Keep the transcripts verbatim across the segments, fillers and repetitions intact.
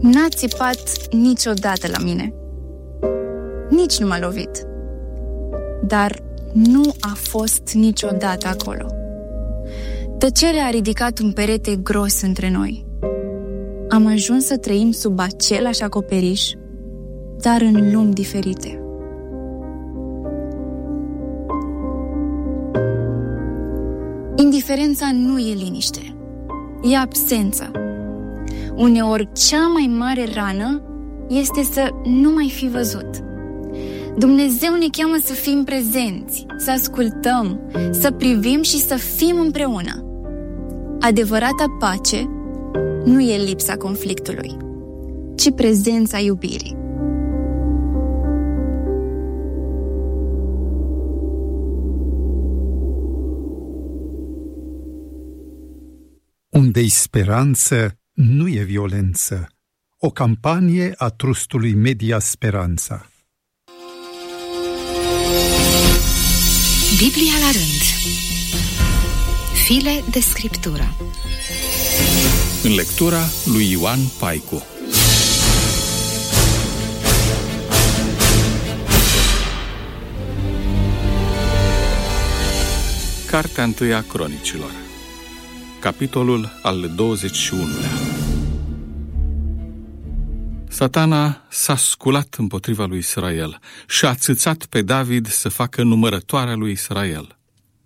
N-a țipat niciodată la mine. Nici nu m-a lovit. Dar nu a fost niciodată acolo. Tăcerea a ridicat un perete gros între noi. Am ajuns să trăim sub același acoperiș, dar în lumi diferite. Indiferența nu e liniște, e absență. Uneori, cea mai mare rană este să nu mai fi văzut. Dumnezeu ne cheamă să fim prezenți, să ascultăm, să privim și să fim împreună. Adevărata pace nu e lipsa conflictului, ci prezența iubirii. Unde-i speranță, nu e violență. O campanie a trustului Media Speranța. Biblia la rând. File de scriptură. În lectura lui Ioan Paicu. Cartea întâia Cronicilor. Capitolul al douăzeci și unulea. Satana s-a sculat împotriva lui Israel și a țâțat pe David să facă numărătoarea lui Israel.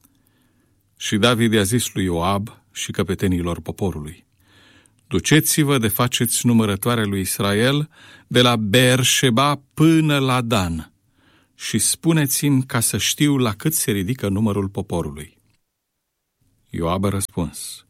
Și David i-a zis lui Ioab și căpetenilor poporului: duceți-vă de faceți numărătoarea lui Israel de la Beersheba până la Dan și spuneți-mi ca să știu la cât se ridică numărul poporului. Ioab a răspuns: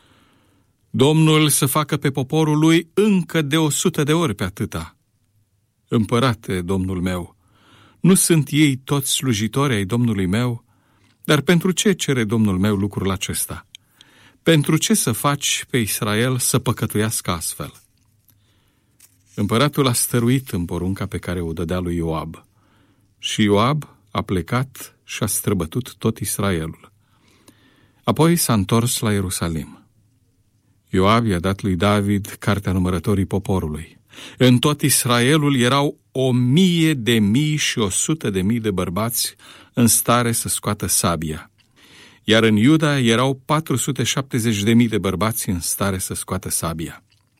Domnul să facă pe poporul lui încă de o sută de ori pe atâta. Împărate, domnul meu, nu sunt ei toți slujitori ai domnului meu? Dar pentru ce cere domnul meu lucrul acesta? Pentru ce să faci pe Israel să păcătuiască astfel? Împăratul a stăruit în porunca pe care o dădea lui Ioab. Și Ioab a plecat și a străbătut tot Israelul. Apoi s-a întors la Ierusalim. Ioab i-a dat lui David cartea numărătorii poporului. În tot Israelul erau o mie de mii și o sută de mii de bărbați în stare să scoată sabia, iar în Iuda erau patru sute șaptezeci de mii de bărbați în stare să scoată sabia.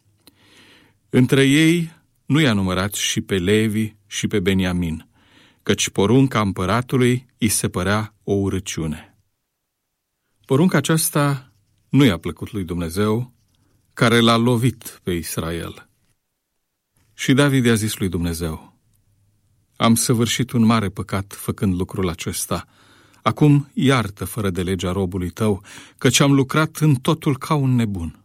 Între ei nu i-a numărat și pe Levi și pe Beniamin, căci porunca împăratului îi se părea o urăciune. Porunca aceasta nu i-a plăcut lui Dumnezeu, care l-a lovit pe Israel. Și David i-a zis lui Dumnezeu: am săvârșit un mare păcat făcând lucrul acesta. Acum iartă fără de legea robului tău, căci am lucrat în totul ca un nebun.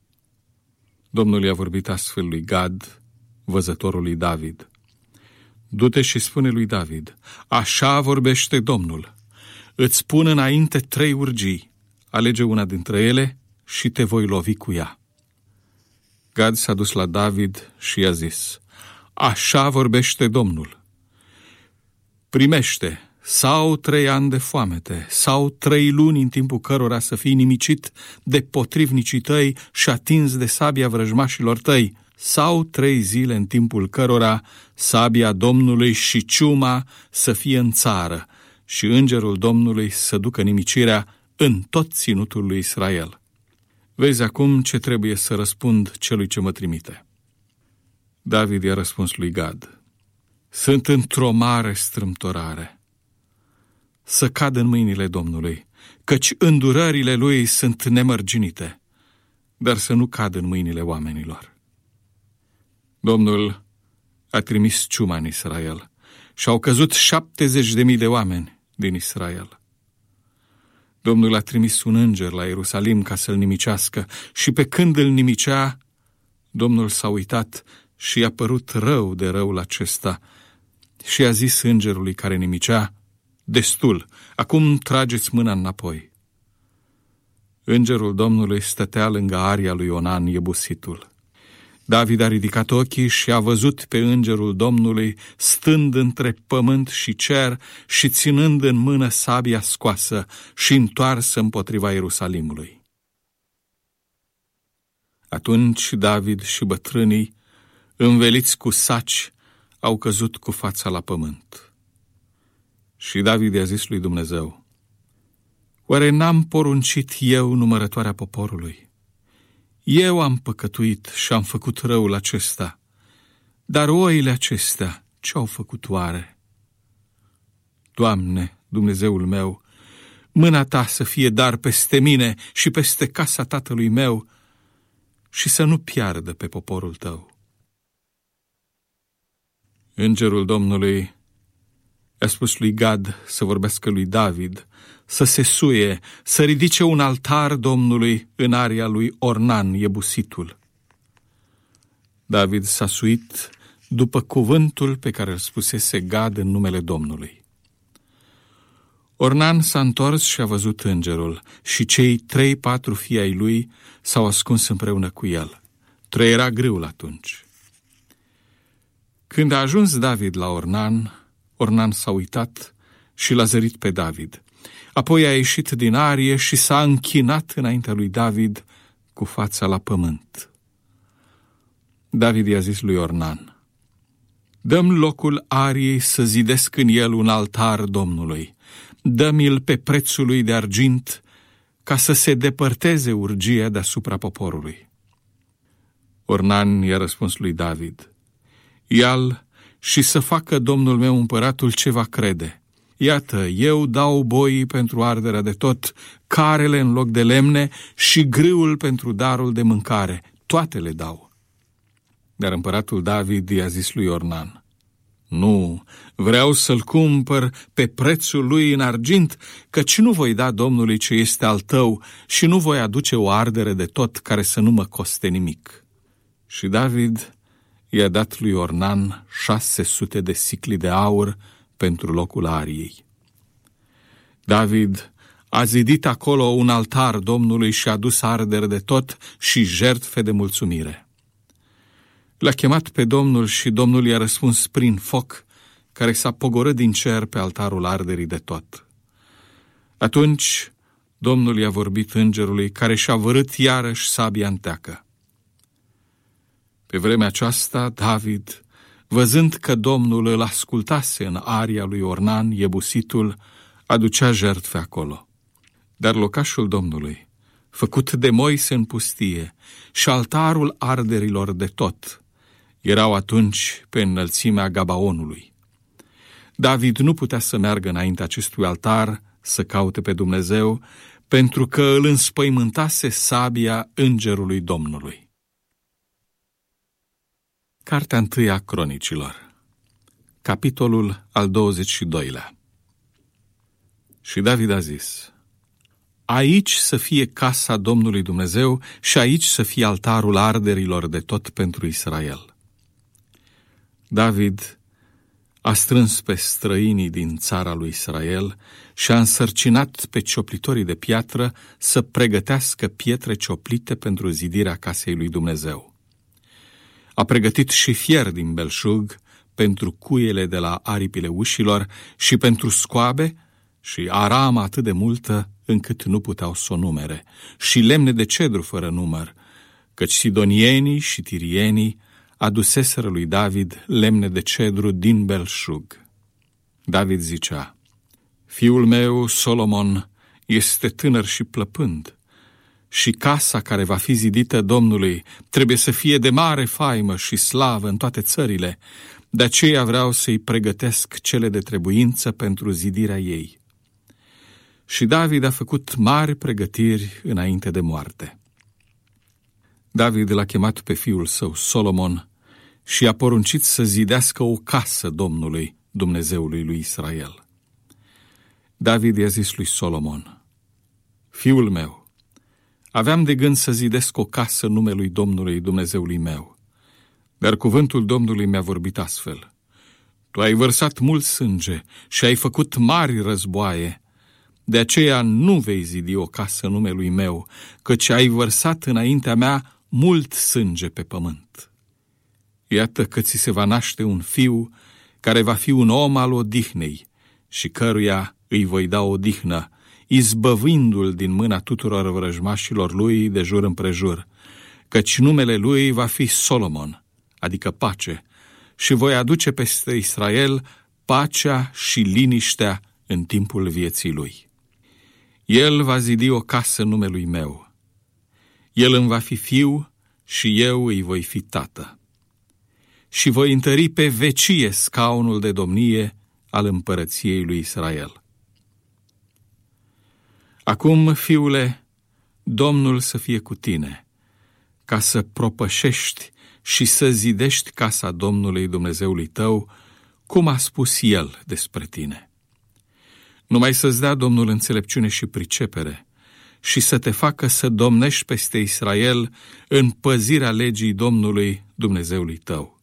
Domnul i-a vorbit astfel lui Gad, văzătorul lui David: du-te și spune lui David: așa vorbește Domnul, îți pun înainte trei urgii, alege una dintre ele și te voi lovi cu ea. Gad s-a dus la David și i-a zis: așa vorbește Domnul, primește sau trei ani de foamete, sau trei luni în timpul cărora să fii nimicit de potrivnicii tăi și atins de sabia vrăjmașilor tăi, sau trei zile în timpul cărora sabia Domnului și ciuma să fie în țară și îngerul Domnului să ducă nimicirea în tot ținutul lui Israel. Vezi acum ce trebuie să răspund celui ce mă trimite. David i-a răspuns lui Gad: sunt într-o mare strâmtorare. Să cad în mâinile Domnului, căci îndurările lui sunt nemărginite, dar să nu cad în mâinile oamenilor. Domnul a trimis ciuma în Israel și au căzut șaptezeci de mii de oameni din Israel. Domnul a trimis un înger la Ierusalim ca să-l nimicească și pe când îl nimicea, Domnul s-a uitat și i-a părut rău de răul acesta și a zis îngerului care nimicea: destul, acum trageți mâna înapoi. Îngerul Domnului stătea lângă aria lui Ionan, Iebusitul. David a ridicat ochii și a văzut pe îngerul Domnului stând între pământ și cer și ținând în mână sabia scoasă și întoarsă împotriva Ierusalimului. Atunci David și bătrânii înveliți cu saci, au căzut cu fața la pământ. Și David i-a zis lui Dumnezeu: oare n-am poruncit eu numărătoarea poporului? Eu am păcătuit și am făcut răul acesta, dar oile acestea ce-au făcut oare? Doamne, Dumnezeul meu, mâna Ta să fie dar peste mine și peste casa tatălui meu și să nu piardă pe poporul Tău. Îngerul Domnului i-a spus lui Gad să vorbească lui David, să se suie, să ridice un altar Domnului în aria lui Ornan, Iebusitul. David s-a suit după cuvântul pe care îl spusese Gad în numele Domnului. Ornan s-a întors și a văzut îngerul și cei trei, patru fii ai lui s-au ascuns împreună cu el. Trăiera grâul atunci. Când a ajuns David la Ornan, Ornan s-a uitat și l-a zărit pe David. Apoi a ieșit din arie și s-a închinat înaintea lui David cu fața la pământ. David i-a zis lui Ornan: dă-mi locul ariei să zidesc în el un altar Domnului. Dă-mi-l pe prețul lui de argint, ca să se depărteze urgia deasupra poporului. Ornan i-a răspuns lui David: ia-l și să facă Domnul meu împăratul ce va crede. Iată, eu dau boii pentru arderea de tot, carele în loc de lemne și grâul pentru darul de mâncare. Toate le dau. Dar împăratul David i-a zis lui Ornan: nu, vreau să-l cumpăr pe prețul lui în argint, căci nu voi da Domnului ce este al tău și nu voi aduce o ardere de tot care să nu mă coste nimic. Și David i-a dat lui Ornan șase sute de sicli de aur pentru locul ariei. David a zidit acolo un altar Domnului și a adus ardere de tot și jertfe de mulțumire. L-a chemat pe Domnul și Domnul i-a răspuns prin foc, care s-a pogorât din cer pe altarul arderii de tot. Atunci Domnul i-a vorbit îngerului, care și-a vărât iarăși sabia în teacă. Pe vremea aceasta, David, văzând că Domnul îl ascultase în aria lui Ornan, Iebusitul, aducea jertfe acolo. Dar locașul Domnului, făcut de Moise în pustie, și altarul arderilor de tot, erau atunci pe înălțimea Gabaonului. David nu putea să meargă înaintea acestui altar să caute pe Dumnezeu, pentru că îl înspăimântase sabia îngerului Domnului. Cartea întâi a Cronicilor, capitolul al douăzeci și doilea. Și David a zis: aici să fie casa Domnului Dumnezeu și aici să fie altarul arderilor de tot pentru Israel. David a strâns pe străinii din țara lui Israel și a însărcinat pe cioplitorii de piatră să pregătească pietre cioplite pentru zidirea casei lui Dumnezeu. A pregătit și fier din belșug pentru cuiele de la aripile ușilor și pentru scoabe și aramă atât de multă încât nu puteau să o numere, și lemne de cedru fără număr, căci sidonienii și tirienii aduseseră lui David lemne de cedru din belșug. David zicea: fiul meu Solomon este tânăr și plăpând, și casa care va fi zidită Domnului trebuie să fie de mare faimă și slavă în toate țările, de aceea vreau să-i pregătesc cele de trebuință pentru zidirea ei. Și David a făcut mari pregătiri înainte de moarte. David l-a chemat pe fiul său Solomon și a poruncit să zidească o casă Domnului, Dumnezeului lui Israel. David i-a zis lui Solomon: fiul meu, aveam de gând să zidesc o casă numelui Domnului, Dumnezeului meu, dar cuvântul Domnului mi-a vorbit astfel: tu ai vărsat mult sânge și ai făcut mari războaie, de aceea nu vei zidi o casă numelui meu, căci ai vărsat înaintea mea mult sânge pe pământ. Iată că ți se va naște un fiu care va fi un om al odihnei și căruia îi voi da odihnă, izbăvindu-l din mâna tuturor vrăjmașilor lui de jur împrejur, căci numele lui va fi Solomon, adică pace, și voi aduce peste Israel pacea și liniștea în timpul vieții lui. El va zidi o casă numelui meu. El îmi va fi fiu și eu îi voi fi tată. Și voi întări pe vecie scaunul de domnie al împărăției lui Israel. Acum, fiule, Domnul să fie cu tine, ca să propășești și să zidești casa Domnului Dumnezeului tău, cum a spus El despre tine. Numai să-ți dea Domnul înțelepciune și pricepere și să te facă să domnești peste Israel în păzirea legii Domnului Dumnezeului tău.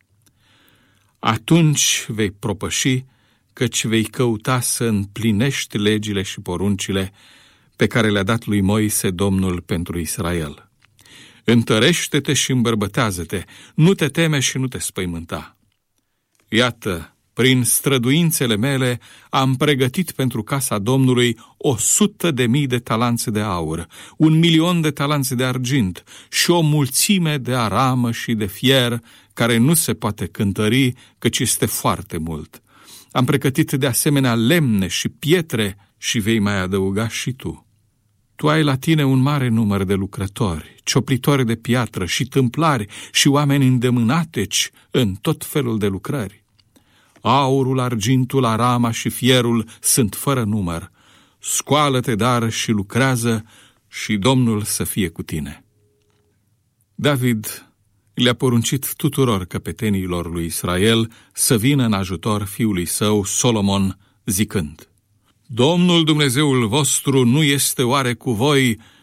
Atunci vei propăși, căci vei căuta să împlinești legile și poruncile pe care le-a dat lui Moise Domnul pentru Israel. Întărește-te și îmbărbătează-te, nu te teme și nu te spăimânta. Iată, prin străduințele mele am pregătit pentru casa Domnului o sută de mii de talanțe de aur, un milion de talanțe de argint și o mulțime de aramă și de fier care nu se poate cântări, căci este foarte mult. Am pregătit de asemenea lemne și pietre și vei mai adăuga și tu. Tu ai la tine un mare număr de lucrători, cioplitori de piatră și tâmplari și oameni îndemânateci în tot felul de lucrări. Aurul, argintul, arama și fierul sunt fără număr. Scoală-te, dar, și lucrează și Domnul să fie cu tine. David le-a poruncit tuturor căpetenilor lui Israel să vină în ajutor fiului său, Solomon, zicând: Domnul Dumnezeul vostru nu este oare cu voi